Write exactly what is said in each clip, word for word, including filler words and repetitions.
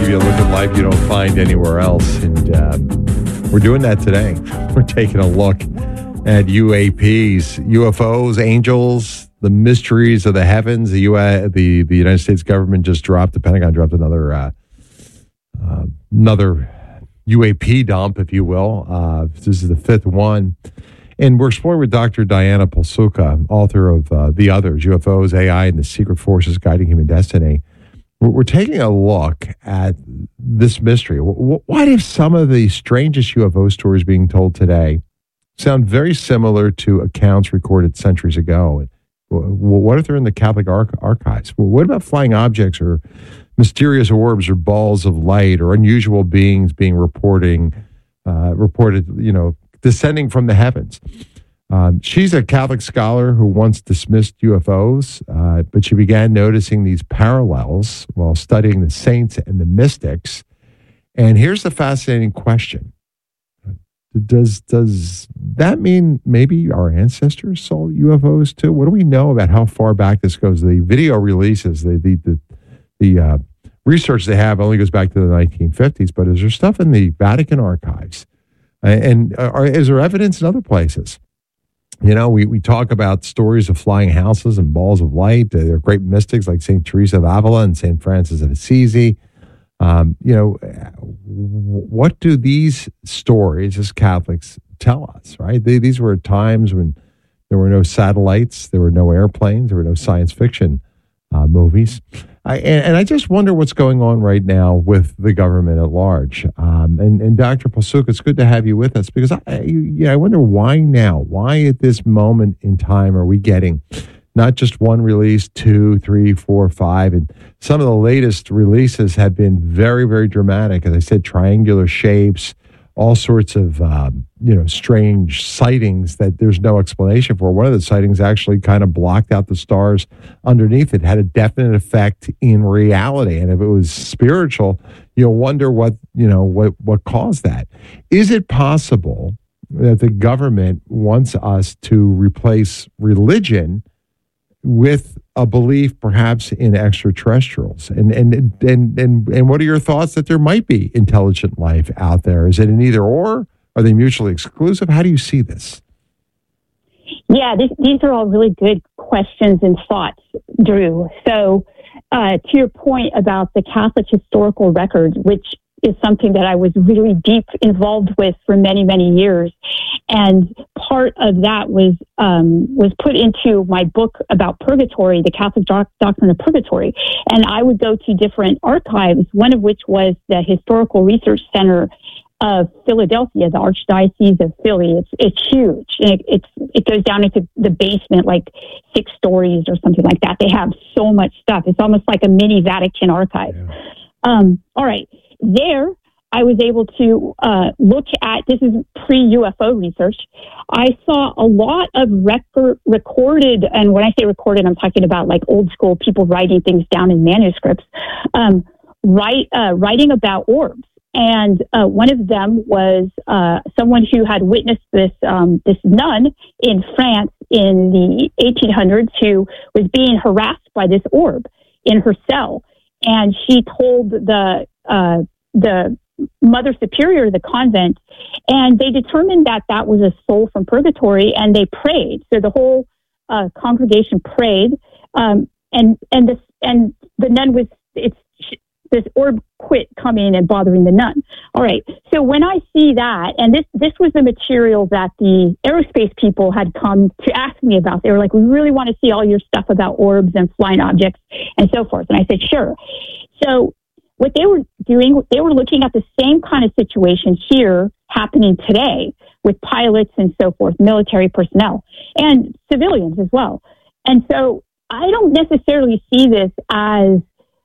give you a look at life you don't find anywhere else. And um, we're doing that today. We're taking a look at U A Ps, U F Os, angels, the mysteries of the heavens. The U S, the, the United States government just dropped, the Pentagon dropped another uh, uh, another U A P dump, if you will. Uh, this is the fifth one. And we're exploring with Doctor Diana Pasulka, author of uh, The Others, U F Os, A I, and the Secret Forces Guiding Human Destiny. We're, we're taking a look at this mystery. Why do some of the strangest U F O stories being told today sound very similar to accounts recorded centuries ago? What if they're in the Catholic arch- archives? What about flying objects or mysterious orbs or balls of light or unusual beings being reporting, uh, reported, you know, descending from the heavens? Um, she's a Catholic scholar who once dismissed U F Os, uh, but she began noticing these parallels while studying the saints and the mystics. And here's the fascinating question. Does does that mean maybe our ancestors saw U F Os too? What do we know about how far back this goes? The video releases, the the the, the uh, research they have only goes back to the nineteen fifties, but is there stuff in the Vatican archives? Uh, and uh, are, is there evidence in other places? You know, we, we talk about stories of flying houses and balls of light. Uh, there are great mystics like Saint Teresa of Avila and Saint Francis of Assisi. Um, you know, what do these stories as Catholics tell us, right? They, these were times when there were no satellites, there were no airplanes, there were no science fiction uh, movies. I, and, and I just wonder what's going on right now with the government at large. Um, and, and Doctor Pasulka, it's good to have you with us because I, you, yeah, I wonder why now? Why at this moment in time are we getting not just one release, two, three, four, five, and some of the latest releases have been very, very dramatic. As I said, triangular shapes, all sorts of um, you know strange sightings that there's no explanation for. One of the sightings actually kind of blocked out the stars underneath it, had a definite effect in reality. And if it was spiritual, you'll wonder what you know what what caused that. Is it possible that the government wants us to replace religion with a belief perhaps in extraterrestrials? And, and and and and what are your thoughts that there might be intelligent life out there? Is it an either or? Are they mutually exclusive? How do you see this? Yeah, this, these are all really good questions and thoughts, Drew. So uh, to your point about the Catholic historical record, which is something that I was really deep involved with for many, many years. And part of that was um, was put into my book about purgatory, the Catholic doc- doctrine of purgatory. And I would go to different archives, one of which was the Historical Research Center of Philadelphia, the Archdiocese of Philly. It's it's huge. It, it's it goes down into the basement, like six stories or something like that. They have so much stuff. It's almost like a mini Vatican archive. Yeah. Um, all right. There, I was able to uh, look at, this is pre-U F O research, I saw a lot of record, recorded, and when I say recorded, I'm talking about like old school people writing things down in manuscripts, um, write, uh, writing about orbs. And uh, one of them was uh, someone who had witnessed this um, this nun in France in the eighteen hundreds who was being harassed by this orb in her cell. And she told the uh, the Mother Superior of the convent, and they determined that that was a soul from purgatory, and they prayed. So the whole uh, congregation prayed, um, and and this and the nun was it's this orb quit coming and bothering the nun. All right. So when I see that, and this this was the material that the aerospace people had come to ask me about. They were like, "We really want to see all your stuff about orbs and flying objects and so forth." And I said, "Sure." So what they were doing, they were looking at the same kind of situation here happening today with pilots and so forth, military personnel and civilians as well. And so I don't necessarily see this as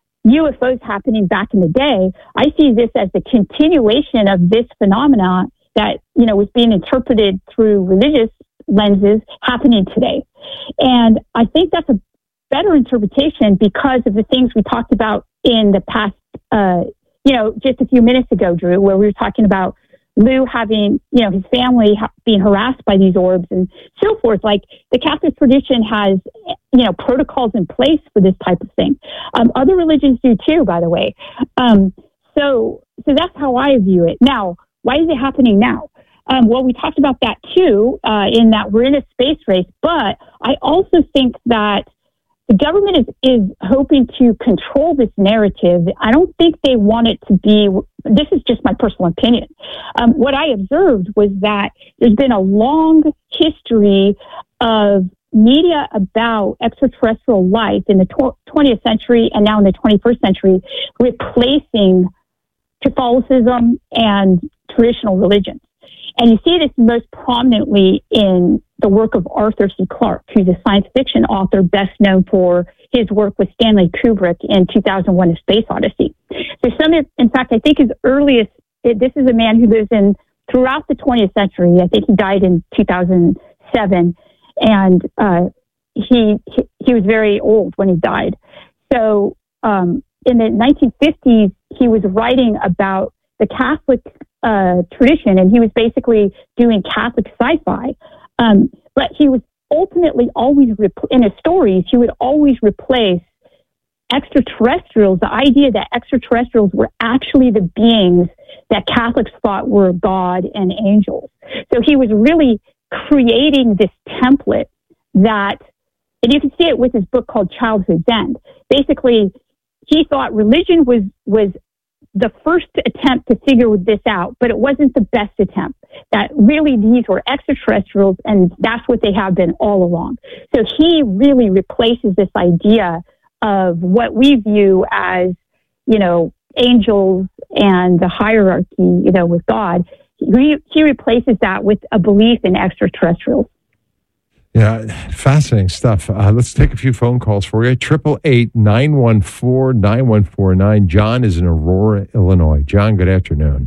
U F Os happening back in the day. I see this as the continuation of this phenomena that, you know, was being interpreted through religious lenses happening today. And I think that's a better interpretation because of the things we talked about in the past, uh, you know, just a few minutes ago, Drew, where we were talking about Lou having, you know, his family ha- being harassed by these orbs and so forth. Like the Catholic tradition has, you know, protocols in place for this type of thing. Um, other religions do too, by the way. Um, so, so that's how I view it. Now, why is it happening now? Um, well, we talked about that too, uh, in that we're in a space race, but I also think that the government is, is hoping to control this narrative. I don't think they want it to be, this is just my personal opinion. Um, what I observed was that there's been a long history of media about extraterrestrial life in the twentieth century and now in the twenty-first century, replacing Catholicism and traditional religions. And you see this most prominently in the work of Arthur C. Clarke, who's a science fiction author best known for his work with Stanley Kubrick in two thousand one: A Space Odyssey. So some, in fact, I think his earliest, this is a man who lives in throughout the twentieth century. I think he died in two thousand seven, and uh, he, he he was very old when he died. So um, in the nineteen fifties, he was writing about the Catholic uh, tradition, and he was basically doing Catholic sci-fi. Um, but he was ultimately always, repl- in his stories, he would always replace extraterrestrials, the idea that extraterrestrials were actually the beings that Catholics thought were God and angels. So he was really creating this template that, and you can see it with his book called Childhood's End. Basically, he thought religion was, was the first attempt to figure this out, but it wasn't the best attempt. That really these were extraterrestrials, and that's what they have been all along. So he really replaces this idea of what we view as, you know, angels and the hierarchy, you know, with God. He, he replaces that with a belief in extraterrestrials. Yeah, fascinating stuff. Uh, let's take a few phone calls for you. Triple eight nine one four nine one four nine. John is in Aurora, Illinois. John, good afternoon.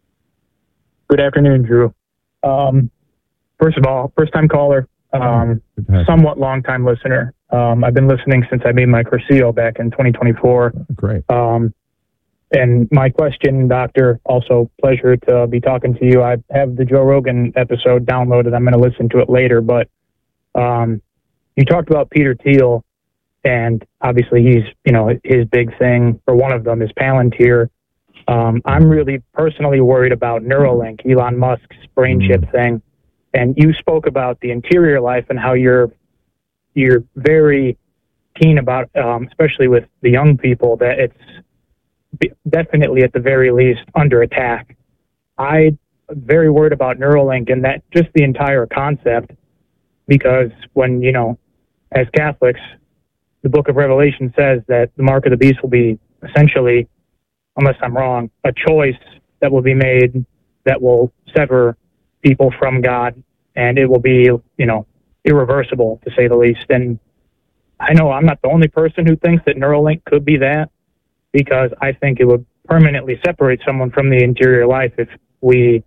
Good afternoon, Drew. Um, first of all, first time caller, um, somewhat long time listener. Um, I've been listening since I made my Cursillo back in twenty twenty-four. Oh, great. Um, and my question, Doctor, also pleasure to be talking to you. I have the Joe Rogan episode downloaded. I'm going to listen to it later, but Um, you talked about Peter Thiel, and obviously he's, you know, his big thing, or one of them, is Palantir. Um, I'm really personally worried about Neuralink, Elon Musk's brain chip mm. thing. And you spoke about the interior life and how you're you're very keen about, um, especially with the young people, that it's definitely at the very least under attack. I'm very worried about Neuralink and that just the entire concept. Because when, you know, as Catholics, the book of Revelation says that the mark of the beast will be essentially, unless I'm wrong, a choice that will be made that will sever people from God, and it will be, you know, irreversible, to say the least. And I know I'm not the only person who thinks that Neuralink could be that, because I think it would permanently separate someone from the interior life if we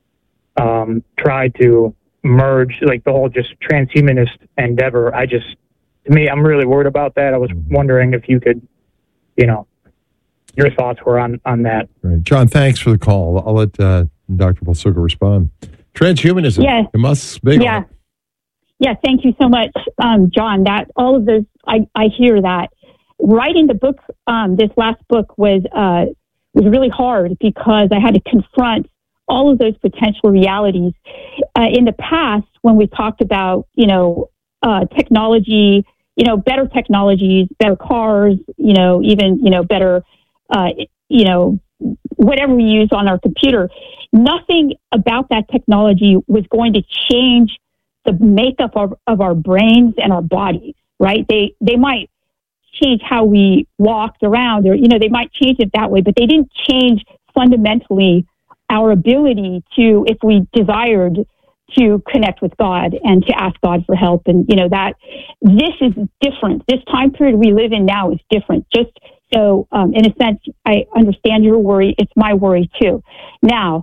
um, try to merge, like the whole just transhumanist endeavor. I just, to me, I'm really worried about that. I was wondering if you could, you know, your thoughts were on, on that. Right. John, thanks for the call. I'll let uh, Doctor Balsuga respond. Transhumanism. Yeah. It must be. Yeah. Yeah. Thank you so much, um, John. That all of those, I, I hear that. Writing the book, um, this last book was, uh, was really hard because I had to confront all of those potential realities. Uh, in the past, when we talked about, you know, uh, technology, you know, better technologies, better cars, you know, even, you know, better, uh, you know, whatever we use on our computer, nothing about that technology was going to change the makeup of, of our brains and our bodies, right? They, they might change how we walked around, or, you know, they might change it that way, but they didn't change fundamentally our ability to, if we desired to connect with God and to ask God for help. And, you know, that this is different. This time period we live in now is different. Just so, um, in a sense, I understand your worry. It's my worry too. Now,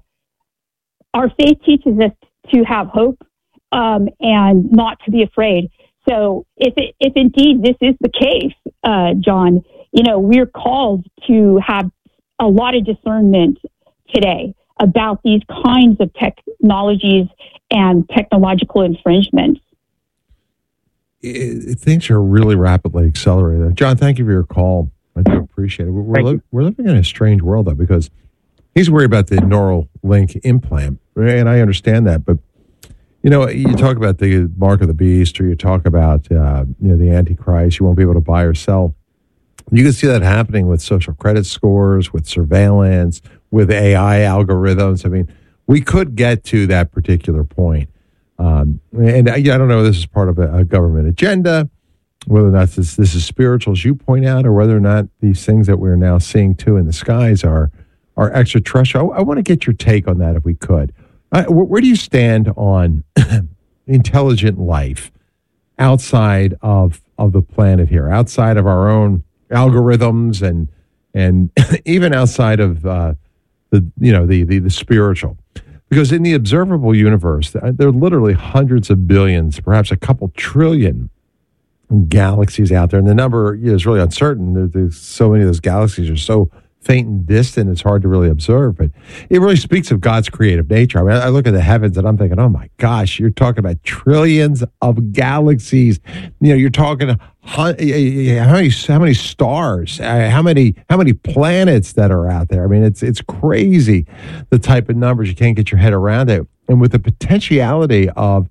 our faith teaches us to have hope, um, and not to be afraid. So if it, if indeed this is the case, uh, John, you know, we're called to have a lot of discernment today about these kinds of technologies and technological infringements. It, things are really rapidly accelerating. John, thank you for your call. I do appreciate it. We're, we're, li- we're living in a strange world, though, because he's worried about the Neuralink implant, and I understand that. But, you know, you talk about the mark of the beast, or you talk about, uh, you know, the Antichrist. You won't be able to buy or sell. You can see that happening with social credit scores, with surveillance, with A I algorithms. I mean, we could get to that particular point. Um, and I, I don't know if this is part of a, a government agenda, whether or not this, this is spiritual, as you point out, or whether or not these things that we're now seeing, too, in the skies are, are extraterrestrial. I, I want to get your take on that, if we could. Uh, where, where do you stand on intelligent life outside of, of the planet here, outside of our own algorithms and and even outside of uh, the, you know, the, the, the spiritual? Because in the observable universe, there are literally hundreds of billions, perhaps a couple trillion galaxies out there. And the number, you know, is really uncertain. There, there's so many of those galaxies are so faint and distant, it's hard to really observe. But it really speaks of God's creative nature. I mean, I look at the heavens and I'm thinking, oh my gosh, you're talking about trillions of galaxies. You know, you're talking how many, how many stars, how many, how many planets that are out there. I mean, it's it's crazy, the type of numbers. You can't get your head around it. And with the potentiality of,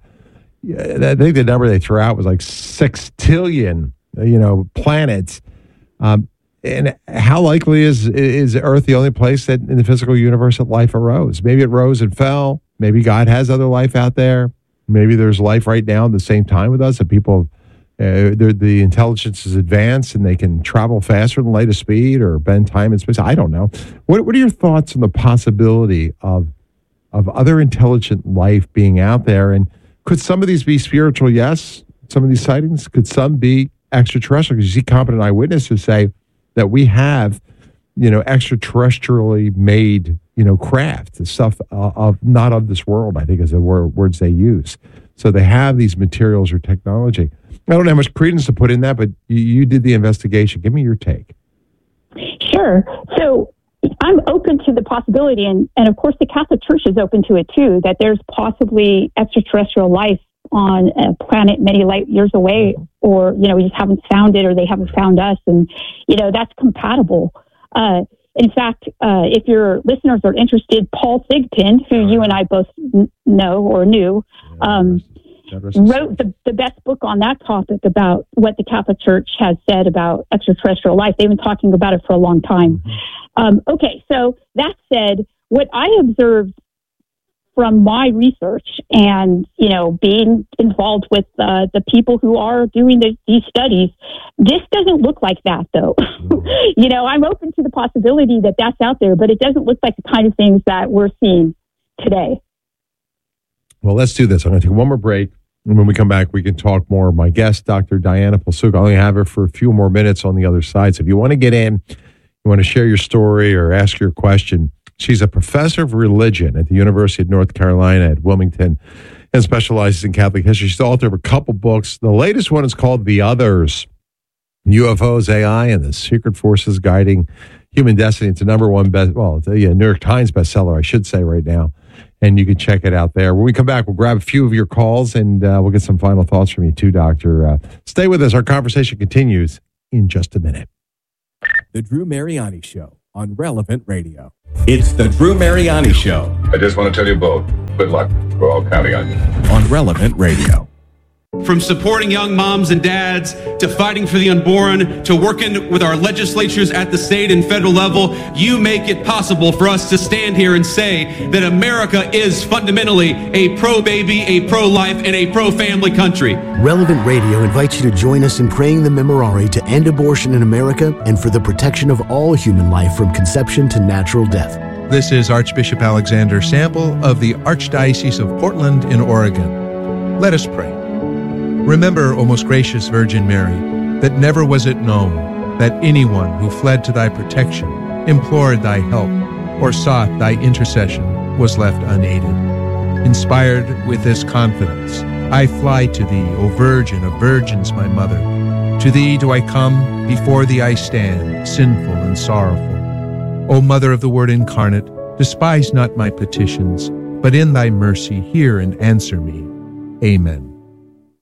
I think the number they threw out was like six tillion, you know, planets. Um, And how likely is is Earth the only place that in the physical universe that life arose? Maybe it rose and fell. Maybe God has other life out there. Maybe there's life right now at the same time with us, and people, uh, the intelligence is advanced and they can travel faster than light of speed or bend time and space. I don't know. What What are your thoughts on the possibility of of other intelligent life being out there? And could some of these be spiritual? Yes. Some of these sightings. Could some be extraterrestrial? Because you see competent eyewitnesses say that we have, you know, extraterrestrially made, you know, craft, the stuff uh, of not of this world, I think is the word, words they use. So they have these materials or technology. I don't know how much credence to put in that, but you, you did the investigation. Give me your take. Sure. So I'm open to the possibility, and, and of course the Catholic Church is open to it too, that there's possibly extraterrestrial life on a planet many light years away, or, you know, we just haven't found it, or they haven't found us. And, you know, that's compatible. Uh, in fact, uh, if your listeners are interested, Paul Thigpen, who you and I both n- know or knew, um, wrote the, the best book on that topic about what the Catholic Church has said about extraterrestrial life. They've been talking about it for a long time. Um, okay, so that said, what I observed from my research and, you know, being involved with uh, the people who are doing the, these studies, this doesn't look like that, though. You know, I'm open to the possibility that that's out there, but it doesn't look like the kind of things that we're seeing today. Well, let's do this. I'm going to take one more break. And when we come back, we can talk more. My guest, Doctor Diana Pilsudka, I only have her for a few more minutes on the other side. So if you want to get in, you want to share your story or ask your question, she's a professor of religion at the University of North Carolina at Wilmington and specializes in Catholic history. She's the author of a couple books. The latest one is called The Others, U F Os, A I, and the Secret Forces Guiding Human Destiny. It's a number one, best, well, it's a yeah, New York Times bestseller, I should say, right now. And you can check it out there. When we come back, we'll grab a few of your calls, and uh, we'll get some final thoughts from you too, Doctor. Uh, stay with us. Our conversation continues in just a minute. The Drew Mariani Show on Relevant Radio. It's the Drew Mariani Show. I just want to tell you both, good luck. We're all counting on you. On Relevant Radio. From supporting young moms and dads, to fighting for the unborn, to working with our legislatures at the state and federal level, you make it possible for us to stand here and say that America is fundamentally a pro-baby, a pro-life, and a pro-family country. Relevant Radio invites you to join us in praying the Memorare to end abortion in America and for the protection of all human life from conception to natural death. This is Archbishop Alexander Sample of the Archdiocese of Portland in Oregon. Let us pray. Remember, O most gracious Virgin Mary, that never was it known that anyone who fled to thy protection, implored thy help, or sought thy intercession was left unaided. Inspired with this confidence, I fly to thee, O Virgin of Virgins, my mother. To thee do I come, before thee I stand, sinful and sorrowful. O Mother of the Word incarnate, despise not my petitions, but in thy mercy hear and answer me. Amen.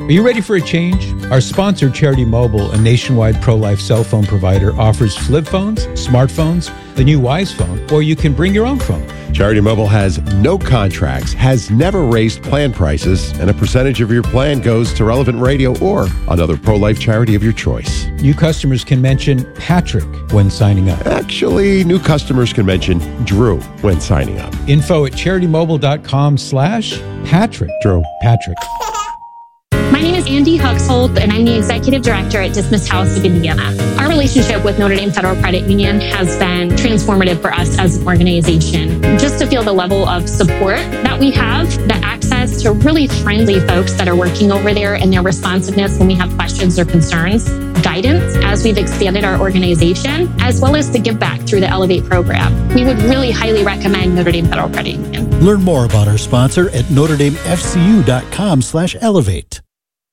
Are you ready for a change? Our sponsor, Charity Mobile, a nationwide pro-life cell phone provider, offers flip phones, smartphones, the new Wise Phone, or you can bring your own phone. Charity Mobile has no contracts, has never raised plan prices, and a percentage of your plan goes to Relevant Radio or another pro-life charity of your choice. New customers can mention Patrick when signing up. Actually, new customers can mention Drew when signing up. Info at CharityMobile.com slash Patrick. Drew. Patrick. My name is Andy Huxhold, and I'm the Executive Director at Dismiss House of Indiana. Our relationship with Notre Dame Federal Credit Union has been transformative for us as an organization. Just to feel the level of support that we have, the access to really friendly folks that are working over there, and their responsiveness when we have questions or concerns, guidance as we've expanded our organization, as well as the give back through the Elevate program. We would really highly recommend Notre Dame Federal Credit Union. Learn more about our sponsor at Notre Dame F C U dot com slash elevate.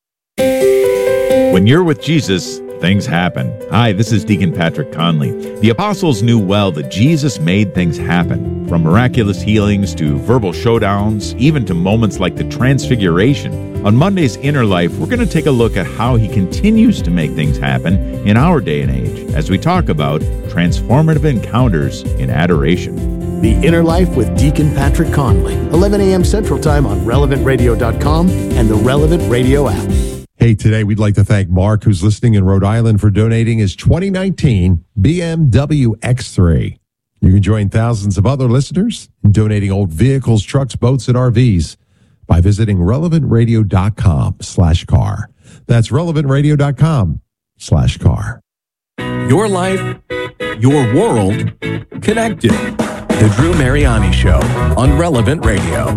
When you're with Jesus, things happen. Hi, this is Deacon Patrick Conley. The apostles knew well that Jesus made things happen, from miraculous healings to verbal showdowns, even to moments like the Transfiguration. On Monday's Inner Life, we're going to take a look at how he continues to make things happen in our day and age as we talk about transformative encounters in adoration. The Inner Life with Deacon Patrick Conley, eleven a.m. Central Time on relevant radio dot com and the Relevant Radio app. Hey, today we'd like to thank Mark, who's listening in Rhode Island, for donating his twenty nineteen B M W X three. You can join thousands of other listeners in donating old vehicles, trucks, boats, and R Vs by visiting relevant radio dot com slash car. That's relevant radio dot com slash car. Your life, your world, connected. The Drew Mariani Show on Relevant Radio.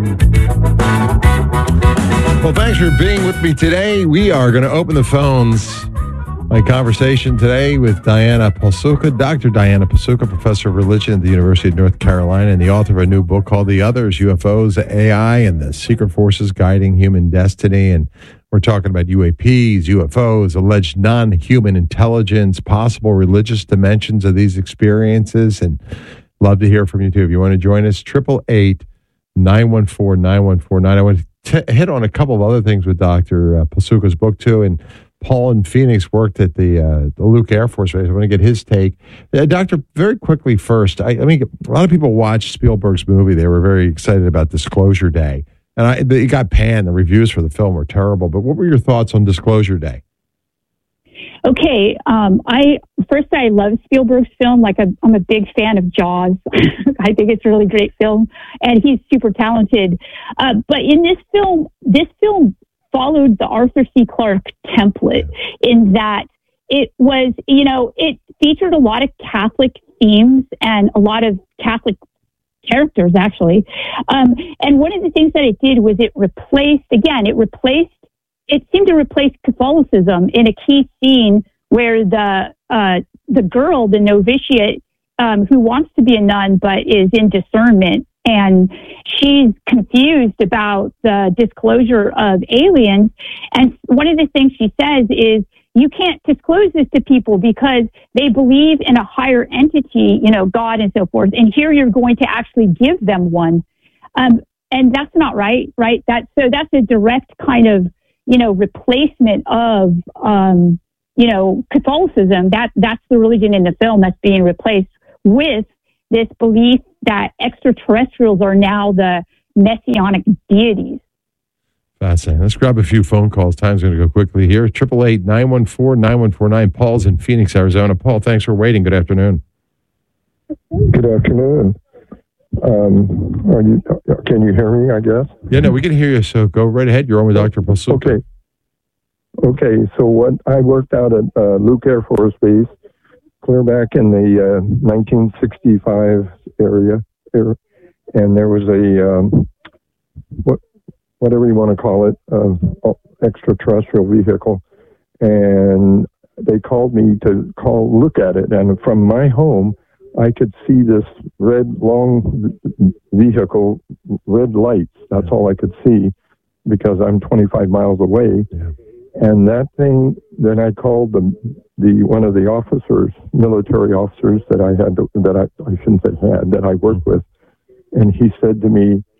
Well, thanks for being with me today. We are going to open the phones. My conversation today with Diana Pasulka, Doctor Diana Pasulka, professor of religion at the University of North Carolina and the author of a new book called The Others, U F Os, A I, and the Secret Forces Guiding Human Destiny. And we're talking about U A Ps, U F Os, alleged non-human intelligence, possible religious dimensions of these experiences. And love to hear from you, too. If you want to join us, eight eight eight, nine one four, nine one four nine. I want to t- hit on a couple of other things with Doctor Uh, Pasulka's book, too. And Paul in Phoenix worked at the, uh, the Luke Air Force Base. I want to get his take. Uh, Doctor, very quickly first, I, I mean, a lot of people watched Spielberg's movie. They were very excited about Disclosure Day. And I, it got panned. The reviews for the film were terrible. But what were your thoughts on Disclosure Day? Okay, um, I first I love Spielberg's film. Like I'm, I'm a big fan of Jaws. I think it's a really great film, and he's super talented. Uh, but in this film, this film followed the Arthur C. Clarke template in that it was, you know, it featured a lot of Catholic themes and a lot of Catholic characters, actually. Um, and one of the things that it did was it replaced, again, it replaced It seemed to replace Catholicism in a key scene where the uh, the girl, the novitiate, um, who wants to be a nun but is in discernment, and she's confused about the disclosure of aliens. And one of the things she says is, you can't disclose this to people because they believe in a higher entity, you know, God and so forth. And here you're going to actually give them one. Um, and that's not right, right? That, so that's a direct kind of, you know, replacement of, um, you know, Catholicism. That that's the religion in the film that's being replaced with this belief that extraterrestrials are now the messianic deities. Fascinating. Let's grab a few phone calls. Time's going to go quickly here. eight eight eight, nine one four, nine one four nine. Paul's in Phoenix, Arizona. Paul, thanks for waiting. Good afternoon. Good afternoon. Um, are you, can you hear me, I guess? Yeah, no, we can hear you, so go right ahead. You're on with Doctor Pasulka. Okay. Okay, so what I worked out at uh, Luke Air Force Base, clear back in the uh, nineteen sixty-five area, and there was a, um, what, whatever you want to call it, uh, extraterrestrial vehicle, and they called me to call, look at it, and from my home, I could see this red, long vehicle, red lights. That's all I could see because I'm twenty-five miles away. Yeah. And that thing, then I called the the one of the officers, military officers that I had, to, that I, I shouldn't say had, that I worked with. And he said to me,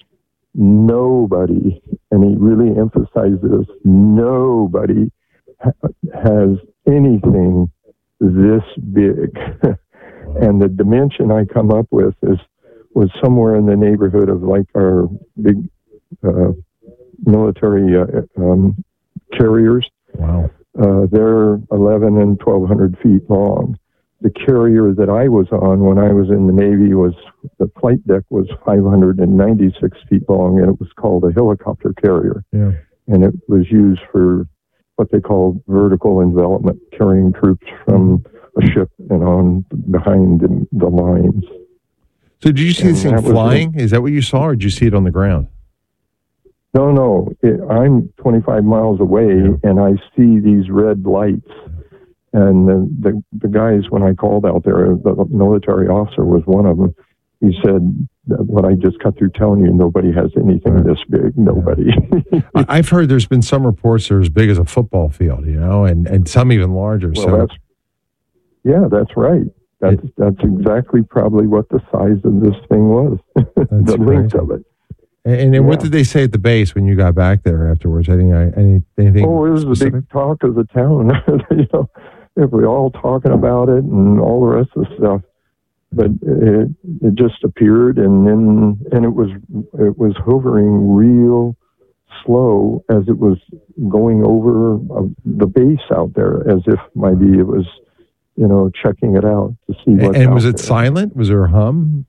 nobody, and he really emphasized this, nobody ha- has anything this big. And the dimension I come up with is was somewhere in the neighborhood of like our big uh, military uh, um, carriers. Wow. Uh, they're eleven and twelve hundred feet long. The carrier that I was on when I was in the Navy was, the flight deck was five hundred ninety-six feet long, and it was called a helicopter carrier. Yeah. And it was used for what they call vertical envelopment, carrying troops from a ship and on behind the, the lines. So did you see And this thing that was flying? Is that what you saw, or did you see it on the ground? No, no. It, I'm twenty-five miles away, yeah. and I see these red lights. And the, the the guys, when I called out there, the military officer was one of them. He said, "What I just cut through telling you, nobody has anything right. this big. Nobody." Yeah. I've heard there's been some reports that are as big as a football field, you know, and, and some even larger. Well, so that's, yeah, that's right. That's it, that's exactly probably what the size of this thing was. the length of it. And, and then yeah. what did they say at the base when you got back there afterwards? Any, any anything? Oh, it was specific? A big talk of the town. you know, we were all talking about it and all the rest of the stuff. But it it just appeared, and then and it was it was hovering real slow as it was going over uh, the base out there, as if maybe it was, you know, checking it out to see what. And was it there. silent? Was there a hum?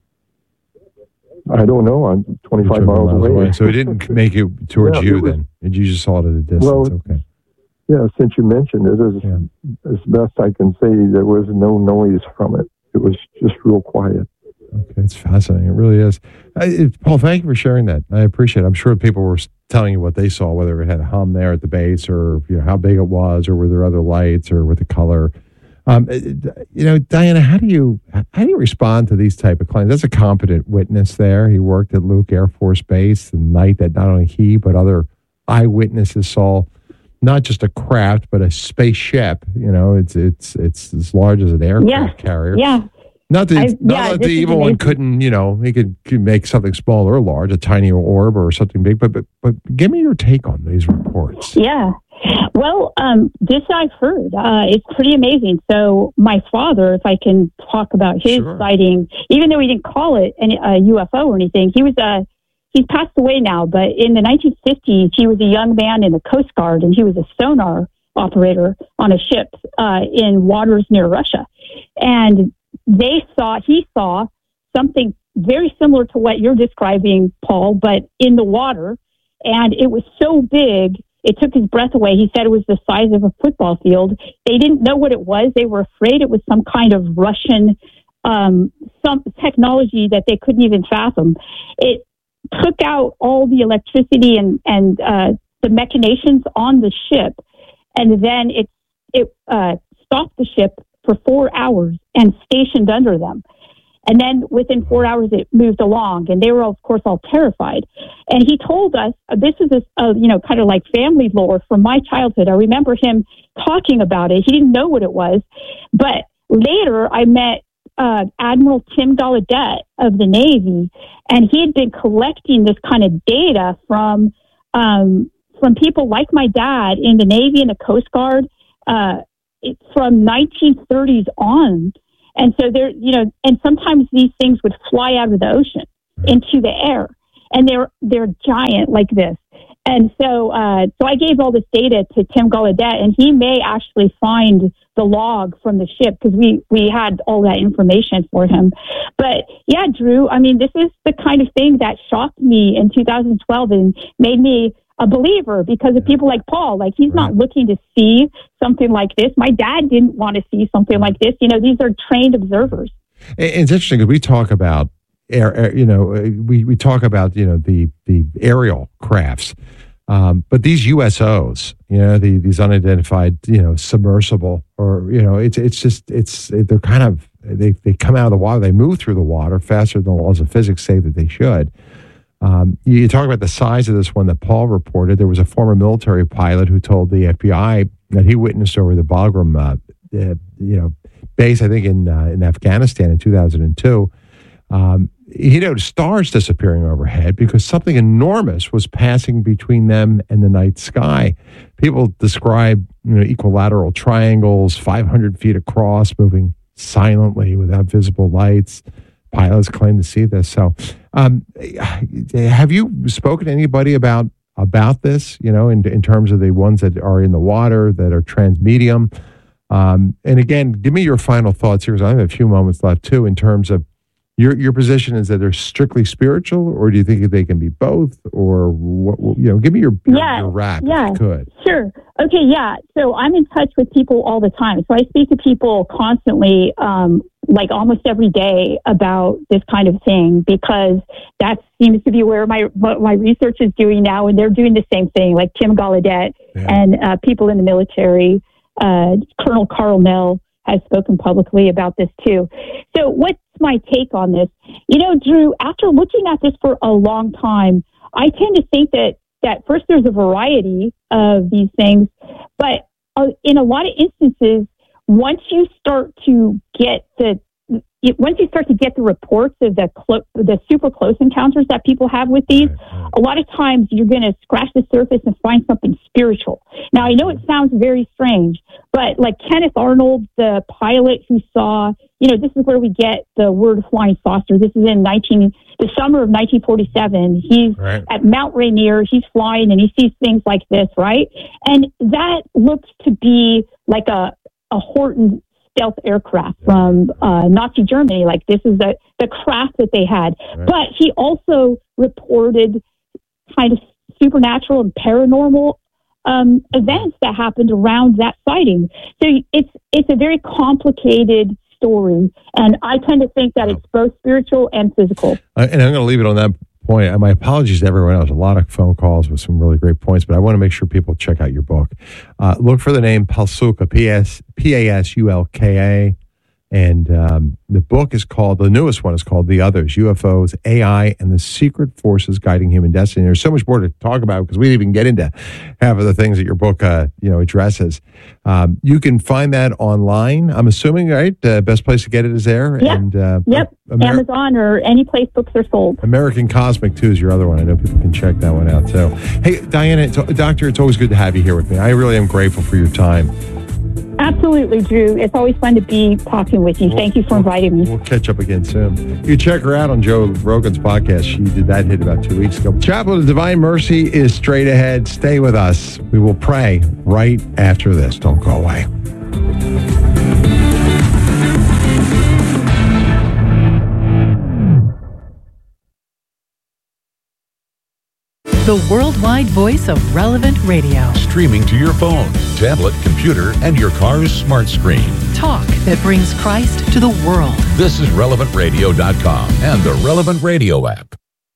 I don't know. I'm twenty-five miles, miles away. away. So it didn't make it towards yeah, you it was, then? And you just saw it at a distance? Well, okay. Yeah, since you mentioned it, as, yeah. as best I can say, there was no noise from it. It was just real quiet. Okay, it's fascinating. It really is. I, it, Paul, thank you for sharing that. I appreciate it. I'm sure people were telling you what they saw, whether it had a hum there at the base, or you know how big it was, or were there other lights, or with the color. Um, you know, Diana, how do you how do you respond to these type of claims? That's a competent witness there. He worked at Luke Air Force Base the night that not only he but other eyewitnesses saw not just a craft but a spaceship. You know, it's it's it's as large as an aircraft yeah. carrier. Yeah. Not that, I, not yeah, that the evil one couldn't, you know, he could, could make something small or large, a tiny orb or something big. But but but give me your take on these reports. Yeah. Well, um, this I've heard. Uh, it's pretty amazing. So my father, if I can talk about his sure. sighting, even though he didn't call it an, a U F O or anything, he was a, he's passed away now, but in the nineteen fifties, he was a young man in the Coast Guard, and he was a sonar operator on a ship uh, in waters near Russia. And they saw, he saw something very similar to what you're describing, Paul, but in the water. And it was so big, it took his breath away. He said it was the size of a football field. They didn't know what it was. They were afraid it was some kind of Russian um, some technology that they couldn't even fathom. It took out all the electricity and, and uh, the machinations on the ship. And then it, it uh, stopped the ship for four hours and stationed under them. And then within four hours, it moved along, and they were, of course, all terrified. And he told us, uh, this is, a, uh, you know, kind of like family lore from my childhood. I remember him talking about it. He didn't know what it was. But later, I met uh, Admiral Tim Gallaudet of the Navy, and he had been collecting this kind of data from um, from people like my dad in the Navy and the Coast Guard, uh, It's from nineteen thirties on. And so there, you know, and sometimes these things would fly out of the ocean into the air, and they're, they're giant like this. And so, uh, so I gave all this data to Tim Gallaudet, and he may actually find the log from the ship, because we, we had all that information for him. But yeah, Drew, I mean, this is the kind of thing that shocked me in two thousand twelve and made me a believer, because of people like Paul. Like, he's not looking to see something like this. My dad didn't want to see something like this. You know, these are trained observers. It's interesting because we talk about air, air, you know, we, we talk about, you know, the, the aerial crafts, um, but these U S Os, you know, the, these unidentified, you know, submersible, or, you know, it's, it's just, it's, they're kind of, they, they come out of the water, they move through the water faster than the laws of physics say that they should. Um, you talk about the size of this one that Paul reported. There was a former military pilot who told the F B I that he witnessed over the Bagram, uh, uh, you know, base, I think in uh, in Afghanistan in two thousand two. Um, he noticed stars disappearing overhead because something enormous was passing between them and the night sky. People describe, you know, equilateral triangles, five hundred feet across, moving silently without visible lights. Pilots claim to see this. So, um, have you spoken to anybody about about this? You know, in in terms of the ones that are in the water that are transmedium. Um, and again, give me your final thoughts here, because I have a few moments left too. In terms of your your position, is that they're strictly spiritual, or do you think they can be both, or what? You know, give me your your, yeah, your wrap yeah, if you could. Sure. Okay. Yeah. So I'm in touch with people all the time. So I speak to people constantly. Um, like almost every day about this kind of thing, because that seems to be where my what my research is doing now, and they're doing the same thing, like Tim Gallaudet yeah. and uh, people in the military. Uh, Colonel Carl Nell has spoken publicly about this too. So what's my take on this? You know, Drew, after looking at this for a long time, I tend to think that, that first there's a variety of these things, but uh, in a lot of instances, once you start to get the once you start to get the reports of the clo- the super close encounters that people have with these, a lot of times you're going to scratch the surface and find something spiritual. Now, I know it sounds very strange, but like Kenneth Arnold, the pilot who saw, you know, this is where we get the word flying saucer. This is in nineteen the summer of nineteen forty-seven. He's right. at Mount Rainier. He's flying and he sees things like this, right? And that looks to be like a a Horton stealth aircraft from uh, Nazi Germany. Like this is the, the craft that they had. Right. But he also reported kind of supernatural and paranormal um, events that happened around that sighting. So it's it's a very complicated story, and I tend to think that it's both spiritual and physical. Uh, and I'm going to leave it on that point. My apologies to everyone else. A lot of phone calls with some really great points, but I want to make sure people check out your book. Uh, look for the name Pasulka, P S P A S U L K A. And um, the book is called, the newest one is called The Others, U F Os, A I, and the Secret Forces Guiding Human Destiny. There's so much more to talk about because we didn't even get into half of the things that your book uh, you know, addresses. Um, you can find that online, I'm assuming, right? Uh, best place to get it is there? Yep. And, uh, yep. Amer- Amazon or any place books are sold. American Cosmic, too, is your other one. I know people can check that one out. So, hey, Diana, it's, Doctor, it's always good to have you here with me. I really am grateful for your time. Absolutely, Drew. It's always fun to be talking with you. We'll, Thank you for inviting me. We'll catch up again soon. You check her out on Joe Rogan's podcast. She did that hit about two weeks ago. Chapel of Divine Mercy is straight ahead. Stay with us. We will pray right after this. Don't go away. The worldwide voice of Relevant Radio. Streaming to your phone, tablet, computer, and your car's smart screen. Talk that brings Christ to the world. This is relevant radio dot com and the Relevant Radio app.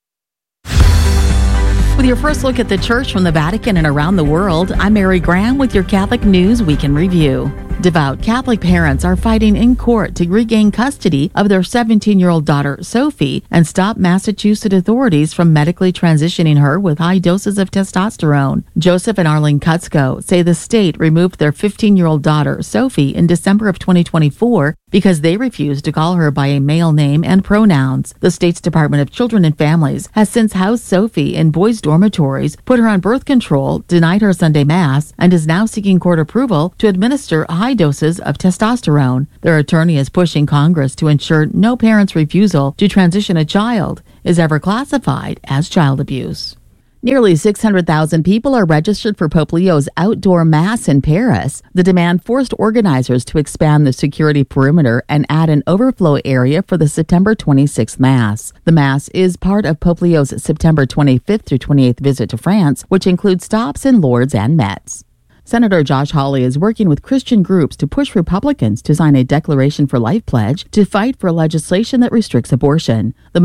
With your first look at the church from the Vatican and around the world, I'm Mary Graham with your Catholic News Week in Review. Devout Catholic parents are fighting in court to regain custody of their seventeen-year-old daughter, Sophie, and stop Massachusetts authorities from medically transitioning her with high doses of testosterone. Joseph and Arlene Kutzko say the state removed their fifteen-year-old daughter, Sophie, in December of twenty twenty-four because they refused to call her by a male name and pronouns. The state's Department of Children and Families has since housed Sophie in boys' dormitories, put her on birth control, denied her Sunday Mass, and is now seeking court approval to administer high doses of testosterone. Their attorney is pushing Congress to ensure no parent's refusal to transition a child is ever classified as child abuse. Nearly six hundred thousand people are registered for Pope Leo's outdoor Mass in Paris. The demand forced organizers to expand the security perimeter and add an overflow area for the September twenty-sixth Mass. The Mass is part of Pope Leo's September twenty-fifth through twenty-eighth visit to France, which includes stops in Lourdes and Metz. Senator Josh Hawley is working with Christian groups to push Republicans to sign a Declaration for Life pledge to fight for legislation that restricts abortion. The